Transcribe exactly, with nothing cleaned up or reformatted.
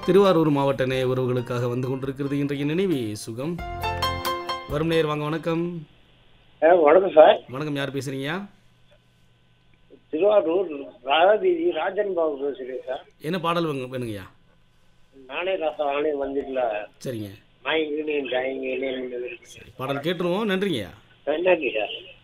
திருவாரூர் மாவட்ட நேய உறவுகளுக்காக வந்து கொண்டிருக்கிறது இன்றைய நினைவே சுகம். வரும் நேயர் வாங்க. வணக்கம். வணக்கம் சார். வணக்கம். யார் பேசுறீங்க? திருவாரூர் ராஜாதீதி ராஜன் பாபு பேசுகிறேன் சார். என்ன பாடல் வேணும் வேணுங்கய்யா? நானே ராசா நானே வந்துடல. சரிங்க. நான் இங்கே பாடல் கேட்டுருவோம். நன்றிங்கய்யா. நன்றி சார்.